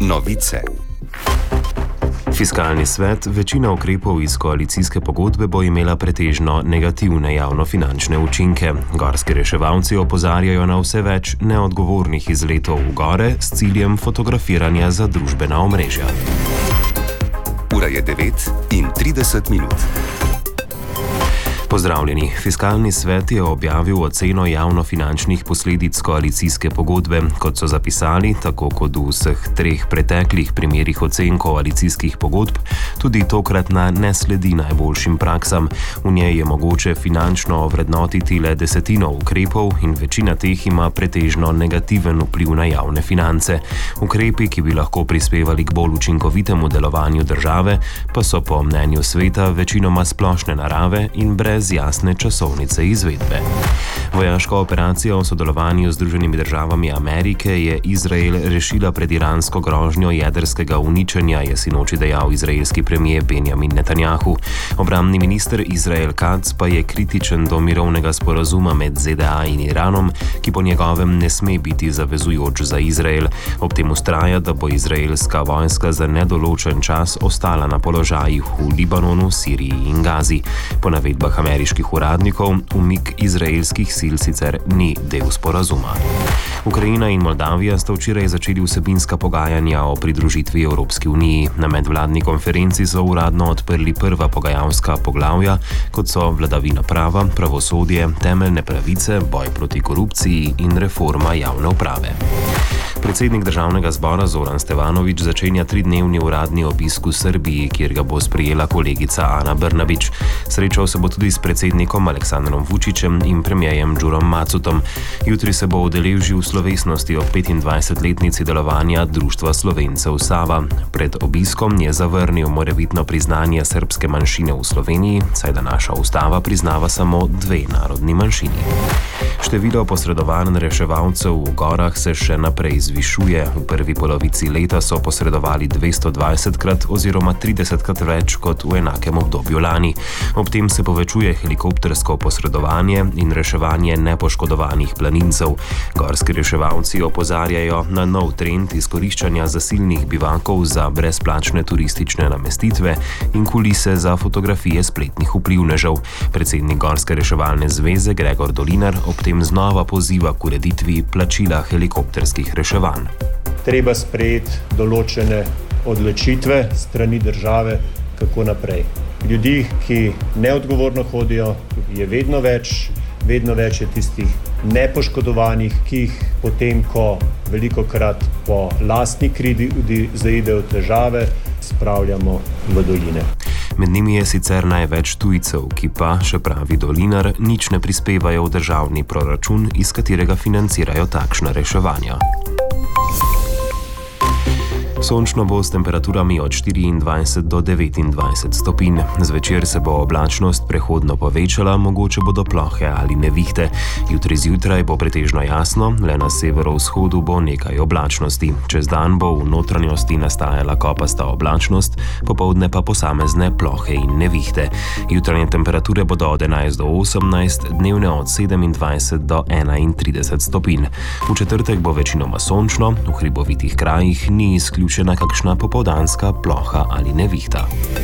Novice. Fiskalni svet večina ukrepov iz koalicijske pogodbe bo imela pretežno negativne javnofinančne učinke. Gorski reševalci opozarjajo na vse več neodgovornih izletov v gore s ciljem fotografiranja za družbena omrežja. Ura je 9:30. Pozdravljeni. Fiskalni svet je objavil oceno javnofinančnih posledic koalicijske pogodbe. Kot so zapisali, tako kot v vseh treh preteklih primerih ocen koalicijskih pogodb, tudi tokratna ne sledi najboljšim praksam. V njej je mogoče finančno ovrednotiti le desetino ukrepov in večina teh ima pretežno negativen vpliv na javne finance. Ukrepi, ki bi lahko prispevali k bolj učinkovitemu delovanju države, pa so po mnenju sveta večinoma splošne narave in brez jasne časovnice izvedbe. Vojaška operacija v sodelovanju z Združenimi državami Amerike je Izrael rešila pred iransko grožnjo jedrskega uničenja, je sinoči dejal izraelski premier Benjamin Netanjahu. Obrambni minister Izrael Katz pa je kritičen do mirovnega sporazuma med ZDA in Iranom, ki po njegovem ne sme biti zavezujoč za Izrael. Ob tem vztraja, da bo izraelska vojska za nedoločen čas ostala na položajih v Libanonu, Siriji in Gazi. Po navedbah ameriških uradnikov umik izraelskih sil sicer ni del sporazuma. Ukrajina in Moldavija sta včeraj začeli vsebinska pogajanja o pridružitvi Evropski uniji. Na medvladni konferenci so uradno odprli prva pogajalska poglavja, kot so vladavina prava, pravosodje, temeljne pravice, boj proti korupciji in reforma javne uprave. Predsednik državnega zbora Zoran Stevanović začenja 3-dnevni uradni obisk v Srbiji, kjer ga bo sprejela kolegica Ana Brnabić. Srečal se bo tudi s predsednikom Aleksandrom Vučićem in premierjem Đurom Macutom. Jutri se bo udeležil slovesnosti ob 25-letnici delovanja Društva Slovencev Sava. Pred obiskom je zavrnil morebitno priznanje srbske manjšine v Sloveniji, saj da naša ustava priznava samo 2 narodni manjšini. Število posredovanj reševalcev v gorah se še naprej zvišuje. V prvi polovici leta so posredovali 220krat oziroma 30krat več kot v enakem obdobju lani. Ob tem se povečuje helikoptersko posredovanje in reševanje nepoškodovanih planincev. Gorski reševalci opozarjajo na nov trend izkoriščanja zasilnih bivakov za brezplačne turistične namestitve in kulise za fotografije spletnih vplivnežev. Predsednik Gorske reševalne zveze Gregor Dolinar ob tem znova poziva k ureditvi plačila helikopterskih reševanj. Treba sprejeti določene odločitve strani države, kako naprej. Ljudi, ki neodgovorno hodijo, je vedno več je tistih nepoškodovanih, ki jih potem, ko velikokrat po lastni krivdi zaidejo v težave, spravljamo v doline. Med njimi je sicer največ tujcev, ki pa, še pravi Dolinar, nič ne prispevajo v državni proračun, iz katerega financirajo takšna reševanja. Sončno bo s temperaturami od 24 do 29 stopinj. Zvečer se bo oblačnost prehodno povečala, mogoče bodo plohe ali nevihte. Jutri zjutraj bo pretežno jasno, le na severovzhodu bo nekaj oblačnosti. Čez dan bo v notranjosti nastajala kopasta oblačnost, popoldne pa posamezne plohe in nevihte. Jutranje temperature bodo od 11 do 18, dnevne od 27 do 31 stopinj. V četrtek bo večinoma sončno, v hribovitih krajih ni izključena kakšna popoldanska ploha ali nevihta.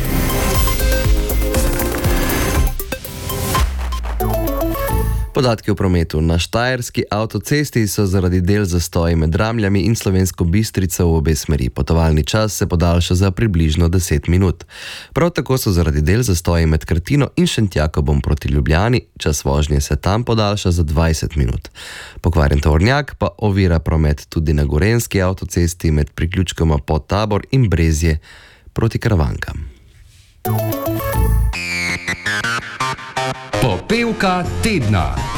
Podatki o prometu. Na štajerski avtocesti so zaradi del zastoji med Ramljami in Slovensko Bistrico v obe smeri. Potovalni čas se podaljša za približno 10 minut. Prav tako so zaradi del zastoji med Krtino in Šentjakobom proti Ljubljani. Čas vožnje se tam podaljša za 20 minut. Pokvarjen tovornjak pa ovira promet tudi na Gorenjski avtocesti med priključkoma Podtabor in Brezje proti Kravankam. Popevka tedna.